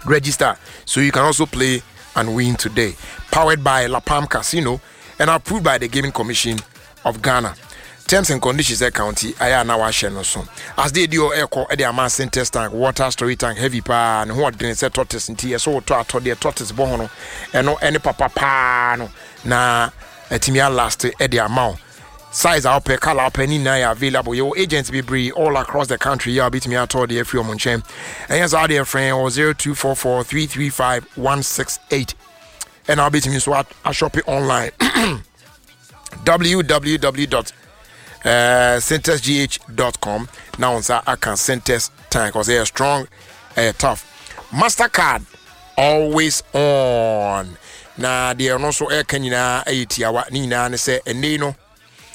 Register so you can also play and win today. Powered by La Palm Casino and approved by the Gaming Commission of Ghana. Terms and conditions county I now share so. As they do echo at the amount test tank, water storage tank, heavy pa and what didn't say tortoise in tea, so to the tortoise bono and no any papa pano na timia last at the amount. Size out per color penny na available. Your agents be free all across the country. You beat me out all the free on chain. And yes, our dear friend or 0244-335-168. And I'll beat me so I shop it online. www.centersgh.com. Now I can Centers tank because they are strong, tough. MasterCard always on. Now they are also air canina 80 hour nina and say and they know.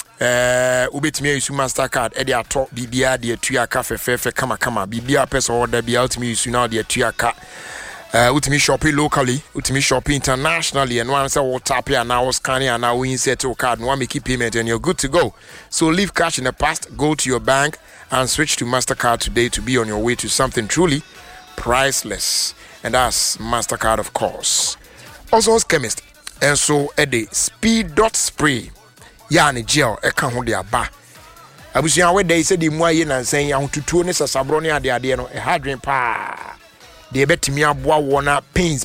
Ubetimi use MasterCard e dey ato bibia de atua ka fefefe kama bibia person order bia ultimi use now de atua ka ultimi shopping locally ultimi shopping internationally and one say what tap here now scan here now we insert your card and make payment and you're good to go. So leave cash in the past, go to your bank and switch to MasterCard today to be on your way to something truly priceless, and that's MasterCard, of course. Also chemist and so a day speed.spray yani gel eka ho de aba abusuan we dey say di mu aye nan san ya hotutuo ne sasabro ne ade no e hadwen pa de betimi aboa wo na pains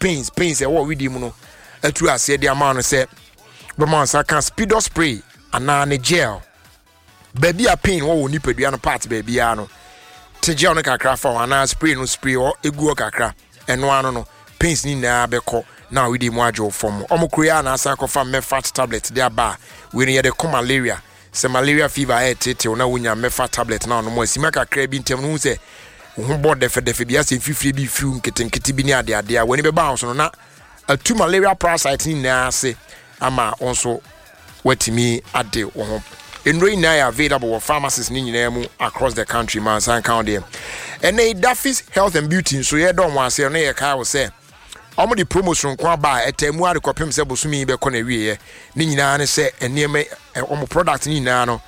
e wo widi mu no atu ase de ama no say be man sa kan speed spray ana ne gel baby a pain wo nipadua no part baby a no te gel no kakra fa ana spray no spray o egu kakra eno ano no pains ni na beko. Now we did more job from Omokuria na asa kofa mefat tablet there ba we near the malaria se malaria fever tete na wonya mefat tablet na no mo asima kakra bi ntem no se ho bod defe bia se fifiri bi fiu nketenkete bi ni ade a woni be ba so no na atu malaria parasite ni na ase ama onso watimi ade wo ho enroi na available for pharmacies ni nyina mu across the country man san count there and Duffy's Health and Beauty so ye don wan say no ye kai wo say omo di promotion kwa ba etemu ade kopem se bosumi be kɔ na wiye ni nyina ne se eneme omo product ni nyina no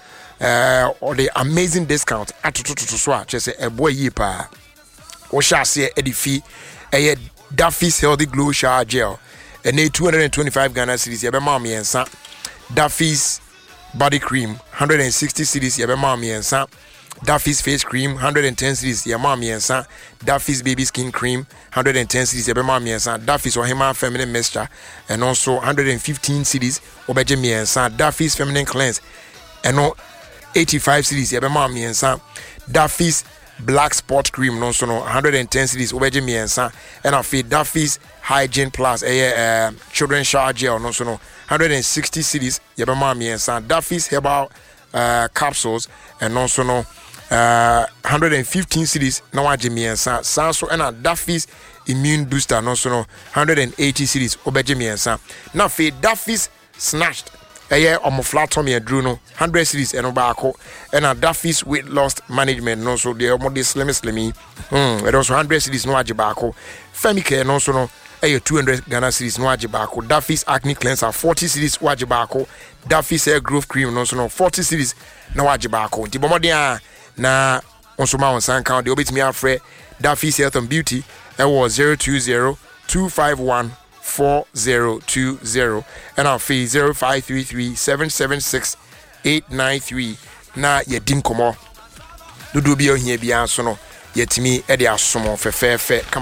or the amazing discount atototo so a chese ebo yi pa wo sha se edifi Duffy's Healthy Glow Shower Gel and 225 Ghana cedis ye be ma me ensa. Duffy's Body Cream 160 cedis ye be ma me ensa. Duffy's Face Cream 110 cedis ye ma me ensa. Duffy's Baby Skin Cream 110 cedis ye be ma me ensa. Duffy's Ohima Feminine Moisture and also 115 cedis obeje me ensa. Duffy's Feminine Cleanse and no 85 cedis ye be ma me ensa. Duffy's Black Spot Cream no so no 110 cedis obeje me ensa. And afi Duffy's Hygiene Plus Children Shower Gel no so no 160 cedis ye be ma me ensa. Duffy's Herbal Capsules and also no 115 cedis na waje me ensa. Sanso and Duffy's Immune Booster no so no 180 cedis obeje me ensa. Na fe Duffy's Snatched omoflatomy adru no 100 cedis eno baako and Duffy's Weight Loss Management no so de omo de slimy it also 100 cedis no waje baako. Femicare no so no 200 Ghana cedis no waje baako. Duffy's Acne Cleanser 40 cedis waje baako. Duffy's Hair Growth Cream no so no 40 cedis na waje baako. Nti bomodin na onso ma onsan count de obetimi afre Duffy's Health and Beauty was 020-251-4020 and our fee 0533-776-893 na yedim komo dudu bi ohia bia so no yetimi e de asomo fefefe